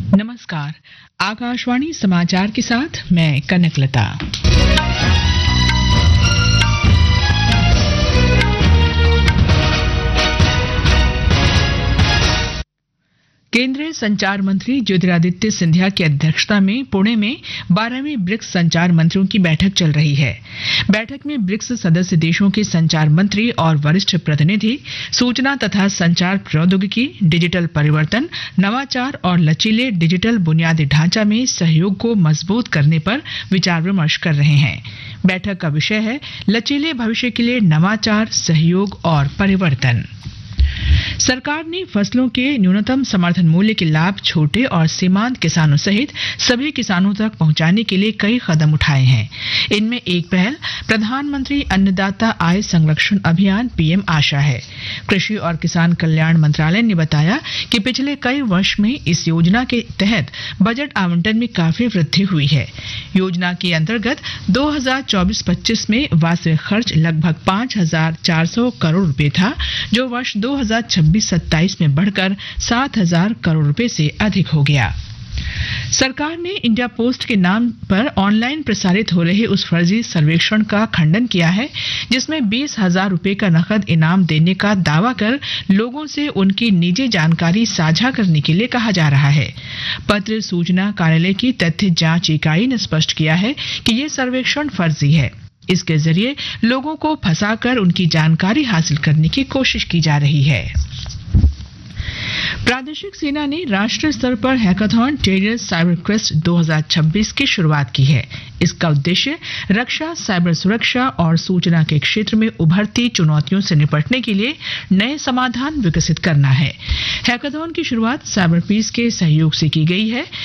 नमस्कार। आकाशवाणी समाचार के साथ मैं कनकलता। केंद्रीय संचार मंत्री ज्योतिरादित्य सिंधिया की अध्यक्षता में पुणे में 12वीं ब्रिक्स संचार मंत्रियों की बैठक चल रही है। बैठक में ब्रिक्स सदस्य देशों के संचार मंत्री और वरिष्ठ प्रतिनिधि सूचना तथा संचार प्रौद्योगिकी, डिजिटल परिवर्तन, नवाचार और लचीले डिजिटल बुनियादी ढांचा में सहयोग को मजबूत करने पर विचार विमर्श कर रहे हैं। बैठक का विषय है लचीले भविष्य के लिए नवाचार, सहयोग और परिवर्तन। सरकार ने फसलों के न्यूनतम समर्थन मूल्य के लाभ छोटे और सीमांत किसानों सहित सभी किसानों तक पहुंचाने के लिए कई कदम उठाए हैं। इनमें एक पहल प्रधानमंत्री अन्नदाता आय संरक्षण अभियान पीएम आशा है। कृषि और किसान कल्याण मंत्रालय ने बताया कि पिछले कई वर्ष में इस योजना के तहत बजट आवंटन में काफी वृद्धि हुई है। योजना के अंतर्गत 2024-25 में वार्षिक खर्च लगभग 5,400 करोड़ रुपए था, जो वर्ष 2026-27 में बढ़कर 7,000 करोड़ रुपए से अधिक हो गया। सरकार ने इंडिया पोस्ट के नाम पर ऑनलाइन प्रसारित हो रहे उस फर्जी सर्वेक्षण का खंडन किया है जिसमें 20,000 रुपए का नकद इनाम देने का दावा कर लोगों से उनकी निजी जानकारी साझा करने के लिए कहा जा रहा है। पत्र सूचना कार्यालय की तथ्य जांच इकाई ने स्पष्ट किया है कि ये सर्वेक्षण फर्जी है। इसके जरिए लोगों को फंसाकर उनकी जानकारी हासिल करने की कोशिश की जा रही है। प्रादेशिक सेना ने राष्ट्रीय स्तर पर हैकाथॉन टेरियर साइबर क्वेस्ट 2026 की शुरुआत की है। इसका उद्देश्य रक्षा, साइबर सुरक्षा और सूचना के क्षेत्र में उभरती चुनौतियों से निपटने के लिए नए समाधान विकसित करना है। हैकाथॉन की शुरुआत साइबर पीस के सहयोग से की गई है,